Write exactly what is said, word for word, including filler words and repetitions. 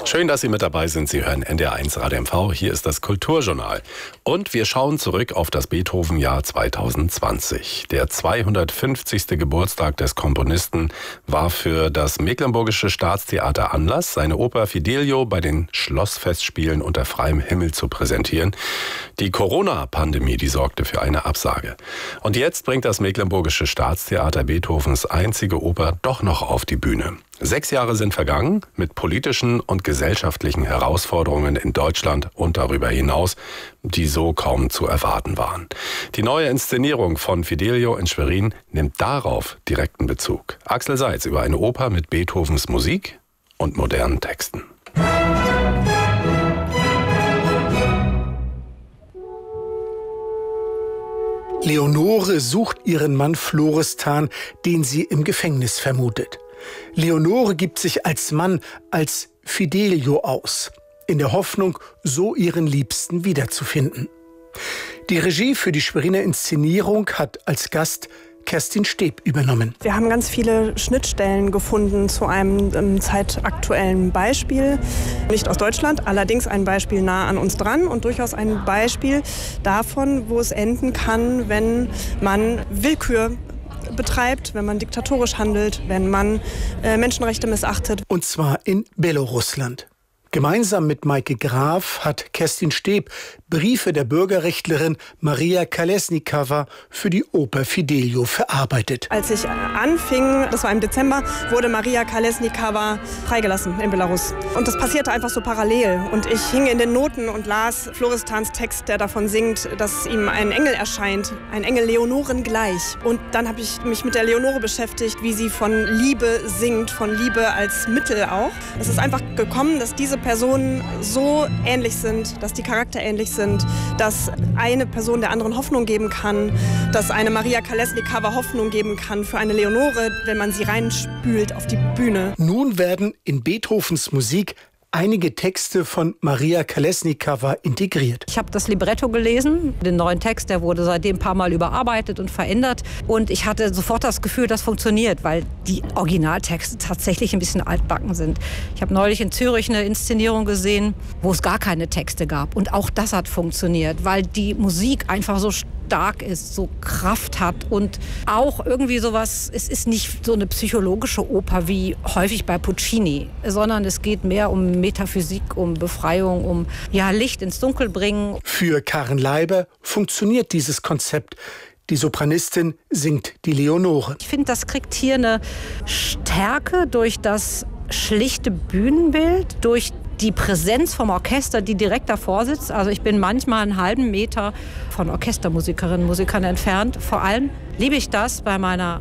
Schön, dass Sie mit dabei sind. Sie hören N D R eins Radio M V. Hier ist das Kulturjournal. Und wir schauen zurück auf das Beethoven-Jahr zweitausendzwanzig. Der zweihundertfünfzigste Geburtstag des Komponisten war für das Mecklenburgische Staatstheater Anlass, seine Oper Fidelio bei den Schlossfestspielen unter freiem Himmel zu präsentieren. Die Corona-Pandemie, die sorgte für eine Absage. Und jetzt bringt das Mecklenburgische Staatstheater Beethovens einzige Oper doch noch auf die Bühne. Sechs Jahre sind vergangen mit politischen und gesellschaftlichen Herausforderungen in Deutschland und darüber hinaus, die so kaum zu erwarten waren. Die neue Inszenierung von Fidelio in Schwerin nimmt darauf direkten Bezug. Axel Seitz über eine Oper mit Beethovens Musik und modernen Texten. Leonore sucht ihren Mann Florestan, den sie im Gefängnis vermutet. Leonore gibt sich als Mann, als Fidelio aus, in der Hoffnung, so ihren Liebsten wiederzufinden. Die Regie für die Schweriner Inszenierung hat als Gast Kerstin Steb übernommen. Wir haben ganz viele Schnittstellen gefunden zu einem ähm, zeitaktuellen Beispiel. Nicht aus Deutschland, allerdings ein Beispiel nah an uns dran und durchaus ein Beispiel davon, wo es enden kann, wenn man Willkür betreibt, wenn man diktatorisch handelt, wenn man äh, Menschenrechte missachtet. Und zwar in Belarusland. Gemeinsam mit Maike Graf hat Kerstin Steb Briefe der Bürgerrechtlerin Maria Kolesnikova für die Oper Fidelio verarbeitet. Als ich anfing, das war im Dezember, wurde Maria Kolesnikova freigelassen in Belarus. Und das passierte einfach so parallel. Und ich hing in den Noten und las Florestans Text, der davon singt, dass ihm ein Engel erscheint, ein Engel Leonoren gleich. Und dann habe ich mich mit der Leonore beschäftigt, wie sie von Liebe singt, von Liebe als Mittel auch. Es ist einfach gekommen, dass diese Personen so ähnlich sind, dass die Charakter ähnlich sind, dass eine Person der anderen Hoffnung geben kann, dass eine Maria Kolesnikova Hoffnung geben kann für eine Leonore, wenn man sie reinspült auf die Bühne. Nun werden in Beethovens Musik einige Texte von Maria Kolesnikova integriert. Ich habe das Libretto gelesen, den neuen Text, der wurde seitdem ein paar Mal überarbeitet und verändert. Und ich hatte sofort das Gefühl, das funktioniert, weil die Originaltexte tatsächlich ein bisschen altbacken sind. Ich habe neulich in Zürich eine Inszenierung gesehen, wo es gar keine Texte gab. Und auch das hat funktioniert, weil die Musik einfach so stark ist, so Kraft hat und auch irgendwie sowas, es ist nicht so eine psychologische Oper wie häufig bei Puccini, sondern es geht mehr um Metaphysik, um Befreiung, um ja, Licht ins Dunkel bringen. Für Karen Leiber funktioniert dieses Konzept. Die Sopranistin singt die Leonore. Ich finde, das kriegt hier eine Stärke durch das schlichte Bühnenbild, durch die Präsenz vom Orchester, die direkt davor sitzt. Also ich bin manchmal einen halben Meter von Orchestermusikerinnen und Musikern entfernt. Vor allem liebe ich das bei meiner